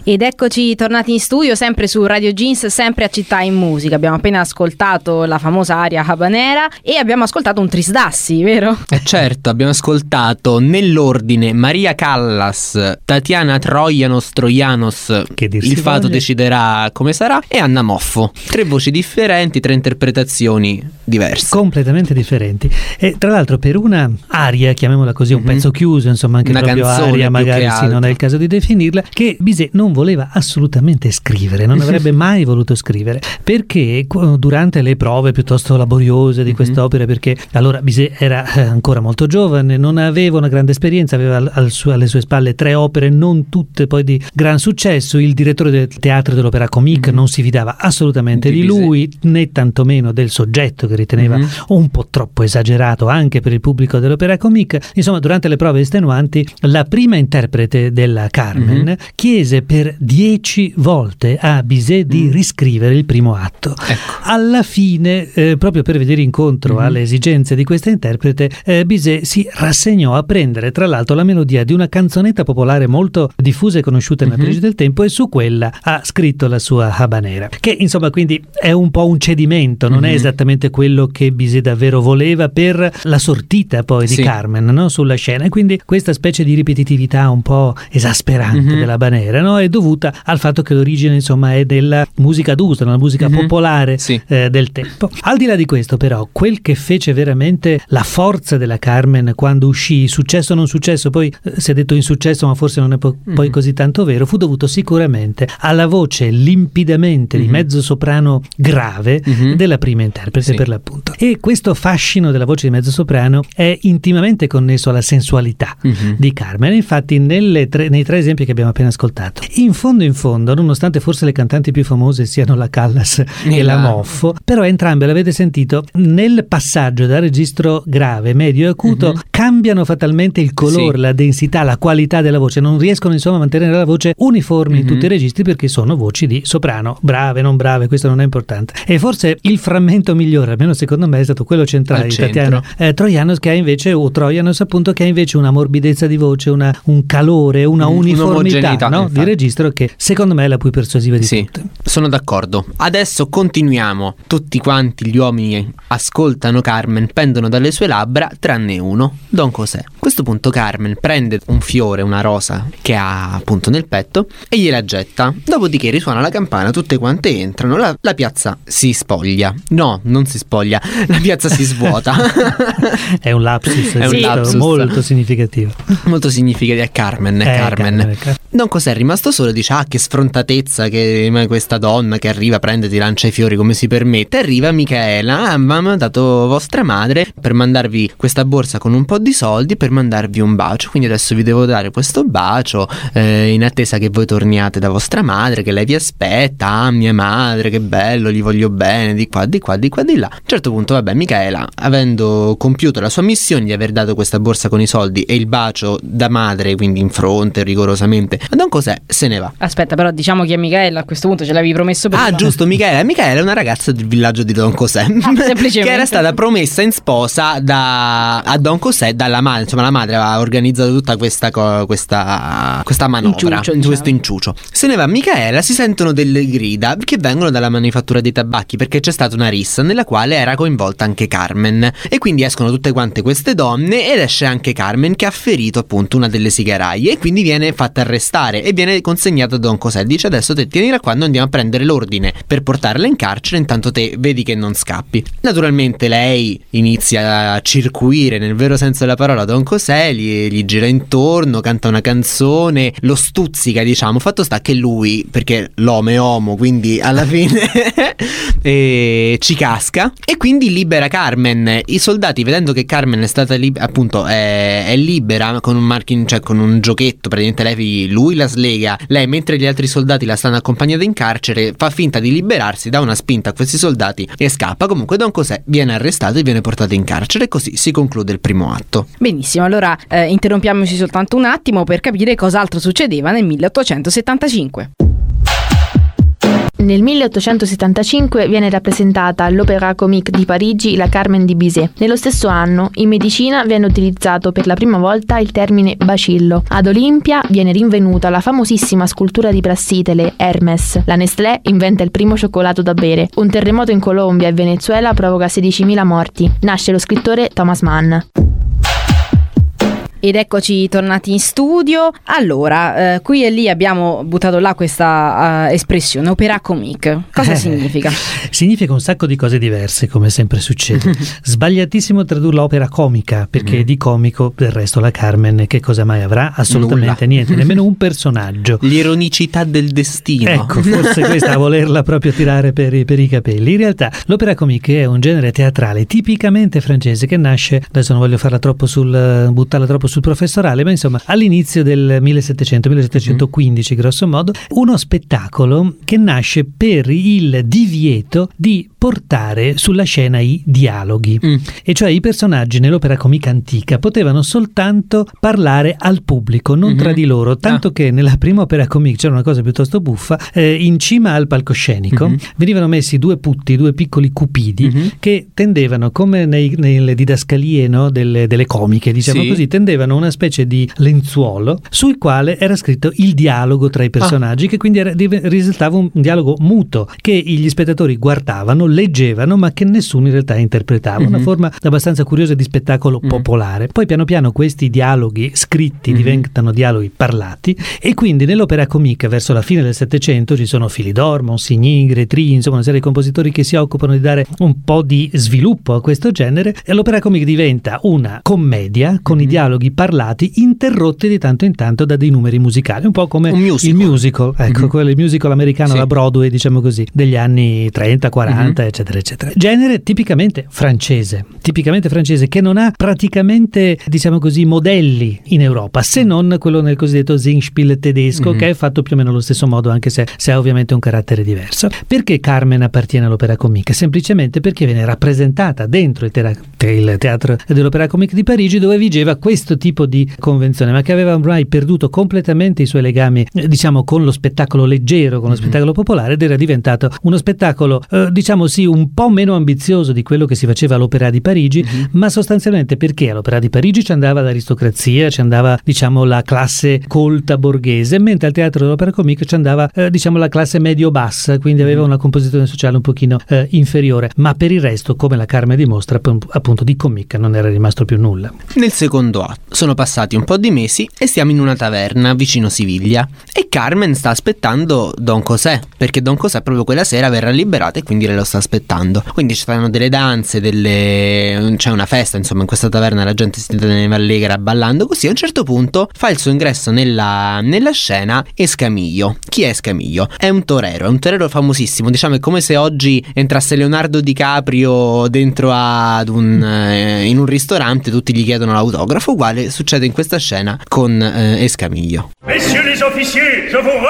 Ed eccoci tornati in studio, sempre su Radio Jeans, sempre a Città in Musica. Abbiamo appena ascoltato la famosa aria habanera e abbiamo ascoltato un Trisdassi, vero? Certo, abbiamo ascoltato nell'ordine Maria Callas, Tatiana Troianos, Il fato deciderà come sarà, e Anna Moffo. 3 voci differenti, 3 interpretazioni diverse, completamente differenti. E tra l'altro per una aria, chiamiamola così, un pezzo chiuso, insomma, anche una proprio canzone aria, magari sì, non è il caso di definirla, che Bizet non voleva assolutamente scrivere, non avrebbe mai voluto scrivere, perché durante le prove piuttosto laboriose di quest'opera, perché allora Bizet era ancora molto giovane, non aveva una grande esperienza, aveva alle sue spalle 3 opere, non tutte poi di gran successo. Il direttore del Teatro de l'Opéra Comique non si fidava assolutamente di lui, né tantomeno del soggetto, che riteneva un po' troppo esagerato anche per il pubblico dell'Opéra Comique. Insomma, durante le prove estenuanti, la prima interprete della Carmen chiese per 10 volte a Bizet di riscrivere il primo atto. Ecco. Alla fine, proprio per venire incontro alle esigenze di questa interprete, Bizet si rassegnò a prendere tra l'altro la melodia di una canzonetta popolare molto diffusa e conosciuta nella Parigi del tempo, e su quella ha scritto la sua habanera, che insomma quindi è un po' un cedimento, non è esattamente quello che Bizet davvero voleva per la sortita poi di Carmen, no? Sulla scena, e quindi questa specie di ripetitività un po' esasperante della habanera, no? È dovuta al fatto che l'origine insomma è della musica d'uso, una musica popolare del tempo. Al di là di questo, però, quel che fece veramente la forza della Carmen quando uscì, successo o non successo, poi si è detto insuccesso, ma forse non è poi così tanto vero, fu dovuto sicuramente alla voce limpidamente di mezzo soprano grave della prima interprete, per l'appunto. E questo fascino della voce di mezzo soprano è intimamente connesso alla sensualità di Carmen. Infatti nei 3 esempi che abbiamo appena ascoltato, in fondo, nonostante forse le cantanti più famose siano la Callas e la Moffo, però entrambe, l'avete sentito, nel passaggio da registro grave, medio e acuto cambiano fatalmente il colore, la densità, la qualità della voce, non riescono insomma a mantenere la voce uniforme in tutti i registri, perché sono voci di soprano, brave, non brave, questo non è importante. E forse il frammento migliore, almeno secondo me, è stato quello centrale di Tatiana Troianos, che ha invece, o Troianos appunto, che ha invece una morbidezza di voce, un calore, una uniformità, no? Di registro, che secondo me è la più persuasiva di tutte. Sono d'accordo. Adesso continuiamo. Tutti quanti gli uomini ascoltano Carmen, pendono dalle sue labbra, tranne uno, Don José. A questo punto Carmen prende un fiore, una rosa che ha appunto nel petto, e gliela getta. Dopodiché risuona la campana, tutte quante entrano, la piazza si spoglia. No, non si spoglia, la piazza si svuota. È un lapsus, molto significativo. Molto significativo. È Carmen. Don José è rimasto solo e dice: ah, che sfrontatezza che questa donna che arriva, prende, ti lancia i fiori, come si permette. Arriva Micaela: mi ha dato vostra madre per mandarvi questa borsa con un po' di soldi, per mandarvi un bacio, quindi adesso vi devo dare questo bacio in attesa che voi torniate da vostra madre, che lei vi aspetta. Ah, mia madre, che bello, gli voglio bene, di qua, di qua, di qua, di là. A un certo punto, vabbè, Micaela, avendo compiuto la sua missione di aver dato questa borsa con i soldi e il bacio da madre, quindi in fronte rigorosamente a Don José, se ne va. Aspetta, però diciamo chi è Micaela a questo punto, ce l'avevi promesso prima. Ah, giusto, Micaela è una ragazza del villaggio di Don José, che era stata promessa in sposa a Don José dalla madre. Insomma, la madre aveva organizzato tutta questa manovra, questo inciucio. Se ne va Micaela, si sentono delle grida che vengono dalla manifattura dei tabacchi, perché c'è stata una rissa nella quale era coinvolta anche Carmen, e quindi escono tutte quante queste donne ed esce anche Carmen, che ha ferito appunto una delle sigaraie, e quindi viene fatta arrestare e viene consegnata a Don José. Dice: adesso te tienila qua, noi andiamo a prendere l'ordine per portarla in carcere, intanto te vedi che non scappi. Naturalmente lei inizia a circuire nel vero senso della parola Don José, gli gira intorno, canta una canzone, lo stuzzica, diciamo. Fatto sta che lui, perché l'uomo è uomo, quindi alla fine ci casca, e quindi libera Carmen. I soldati, vedendo che Carmen è stata appunto è libera, con un cioè con un giochetto, praticamente lui la slega, lei, mentre gli altri soldati la stanno accompagnando in carcere, fa finta di liberarsi, dà una spinta a questi soldati e scappa. Comunque Don José viene arrestato e viene portato in carcere, e così si conclude il primo atto. Benissimo, allora interrompiamoci soltanto un attimo per capire cos'altro succedeva nel 1875. Nel 1875 viene rappresentata all'Opéra Comique di Parigi la Carmen di Bizet. Nello stesso anno, in medicina viene utilizzato per la prima volta il termine bacillo. Ad Olimpia viene rinvenuta la famosissima scultura di Prassitele, Hermes. La Nestlé inventa il primo cioccolato da bere. Un terremoto in Colombia e Venezuela provoca 16.000 morti. Nasce lo scrittore Thomas Mann. Ed eccoci tornati in studio. Allora, qui e lì abbiamo buttato là questa espressione, opéra comique. Cosa significa? Significa un sacco di cose diverse, come sempre succede. Sbagliatissimo tradurla opera comica, perché di comico del resto la Carmen che cosa mai avrà? Assolutamente niente, nemmeno un personaggio. L'ironicità del destino. Ecco, forse questa a volerla proprio tirare per i capelli. In realtà l'opera comique è un genere teatrale tipicamente francese che nasce, adesso non voglio buttarla troppo sul professorale, ma insomma all'inizio del 1700-1715 grosso modo, uno spettacolo che nasce per il divieto di portare sulla scena i dialoghi, e cioè i personaggi nell'opera comica antica potevano soltanto parlare al pubblico, non tra di loro, tanto che nella prima opera comica c'era una cosa piuttosto buffa, in cima al palcoscenico venivano messi due piccoli cupidi che tendevano, come nelle didascalie, no, delle comiche, diciamo così, tendevano una specie di lenzuolo sul quale era scritto il dialogo tra i personaggi, che quindi risultava un dialogo muto che gli spettatori guardavano, leggevano, ma che nessuno in realtà interpretava. Una forma abbastanza curiosa di spettacolo popolare. Poi piano piano questi dialoghi scritti diventano dialoghi parlati, e quindi nell'opera comique verso la fine del Settecento ci sono Philidor, Monsigny, Grétry, insomma una serie di compositori che si occupano di dare un po' di sviluppo a questo genere, e l'opera comique diventa una commedia con i dialoghi parlati interrotti di tanto in tanto da dei numeri musicali, un po' come il musical, ecco, quello il musical americano, la Broadway, diciamo così, degli anni 30, 40, eccetera eccetera. Genere tipicamente francese che non ha praticamente, diciamo così, modelli in Europa, se non quello nel cosiddetto Singspiel tedesco, che è fatto più o meno allo stesso modo, anche se ha ovviamente un carattere diverso. Perché Carmen appartiene all'opera comique? Semplicemente perché viene rappresentata dentro il teatro dell'Opéra Comique di Parigi, dove vigeva questo tipo di convenzione, ma che aveva ormai perduto completamente i suoi legami, diciamo, con lo spettacolo leggero, con lo spettacolo popolare, ed era diventato uno spettacolo, diciamo sì, un po' meno ambizioso di quello che si faceva all'Opéra di Parigi, ma sostanzialmente perché all'Opéra di Parigi ci andava l'aristocrazia, ci andava, diciamo, la classe colta borghese, mentre al teatro dell'Opéra Comique ci andava, diciamo, la classe medio-bassa, quindi aveva una composizione sociale un pochino inferiore, ma per il resto, come la Carmen dimostra, appunto di comica non era rimasto più nulla. Nel secondo atto sono passati un po' di mesi e siamo in una taverna vicino Siviglia e Carmen sta aspettando Don José, perché Don José proprio quella sera verrà liberato e quindi lei lo sta aspettando. Quindi ci saranno delle danze, c'è una festa, insomma, in questa taverna la gente si teneva allegra ballando così. A un certo punto fa il suo ingresso nella scena Escamillo. Chi è Escamillo? È un torero famosissimo, diciamo è come se oggi entrasse Leonardo DiCaprio dentro in un ristorante, tutti gli chiedono l'autografo. Uguale succede in questa scena con Escamillo. Messieurs les officiers, je vous